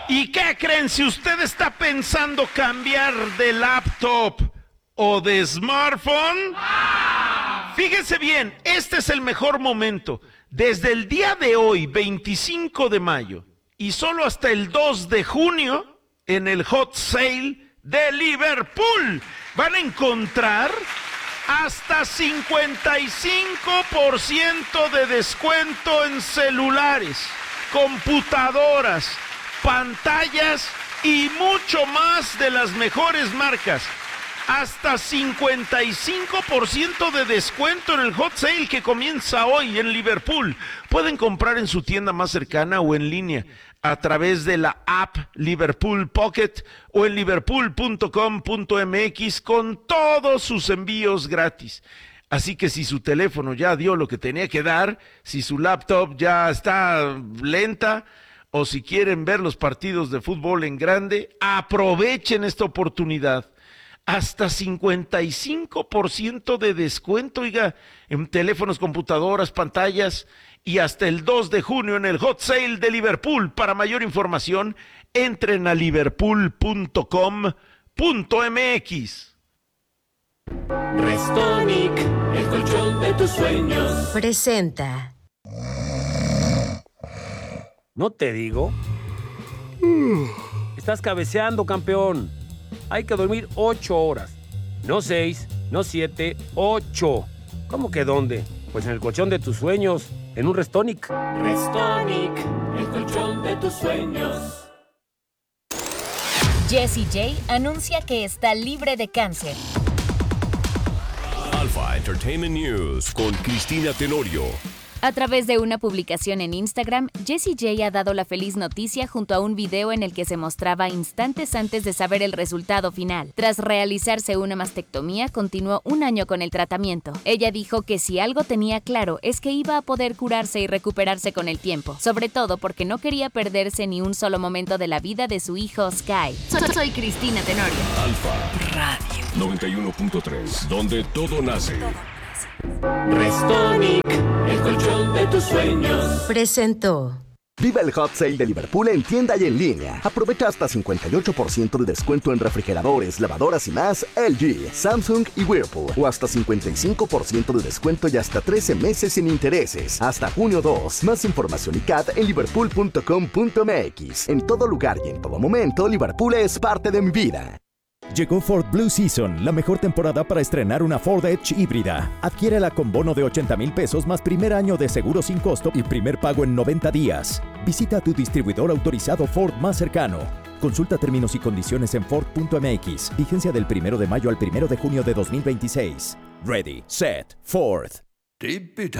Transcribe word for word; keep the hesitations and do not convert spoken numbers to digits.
¿Y qué creen? Si usted está pensando cambiar de laptop o de smartphone, fíjese bien, este es el mejor momento. Desde el día de hoy, veinticinco de mayo, y solo hasta el dos de junio, en el Hot Sale de Liverpool, van a encontrar hasta cincuenta y cinco por ciento de descuento en celulares, computadoras, pantallas y mucho más de las mejores marcas. Hasta cincuenta y cinco por ciento de descuento en el Hot Sale que comienza hoy en Liverpool. Pueden comprar en su tienda más cercana o en línea a través de la app Liverpool Pocket o en liverpool punto com punto m x con todos sus envíos gratis. Así que si su teléfono ya dio lo que tenía que dar, si su laptop ya está lenta o si quieren ver los partidos de fútbol en grande, aprovechen esta oportunidad. Hasta cincuenta y cinco por ciento de descuento, oiga, en teléfonos, computadoras, pantallas, y hasta el dos de junio en el Hot Sale de Liverpool. Para mayor información, entren a liverpool punto com punto m x. Restonic, el colchón de tus sueños, presenta. ¿No te digo? Estás cabeceando, campeón. Hay que dormir ocho horas. No seis, no siete, ocho. ¿Cómo que dónde? Pues en el colchón de tus sueños, en un Restonic. Restonic, el colchón de tus sueños. Jessie J anuncia que está libre de cáncer. Alpha Entertainment News con Cristina Tenorio. A través de una publicación en Instagram, Jessie J ha dado la feliz noticia junto a un video en el que se mostraba instantes antes de saber el resultado final. Tras realizarse una mastectomía, continuó un año con el tratamiento. Ella dijo que si algo tenía claro es que iba a poder curarse y recuperarse con el tiempo, sobre todo porque no quería perderse ni un solo momento de la vida de su hijo Sky. Soy, soy Cristina Tenorio. Alpha Radio noventa y uno punto tres, donde todo nace. Restonic, el colchón de tus sueños, presentó. Viva el Hot Sale de Liverpool en tienda y en línea. Aprovecha hasta cincuenta y ocho por ciento de descuento en refrigeradores, lavadoras y más L G, Samsung y Whirlpool. O hasta cincuenta y cinco por ciento de descuento y hasta trece meses sin intereses. Hasta junio dos. Más información y C A D en liverpool punto com punto m x. En todo lugar y en todo momento, Liverpool es parte de mi vida. Llegó Ford Blue Season, la mejor temporada para estrenar una Ford Edge híbrida. Adquiérela con bono de ochenta mil pesos más primer año de seguro sin costo y primer pago en noventa días. Visita a tu distribuidor autorizado Ford más cercano. Consulta términos y condiciones en ford punto m x. Vigencia del primero de mayo al primero de junio de dos mil veintiséis. Ready, set, Ford.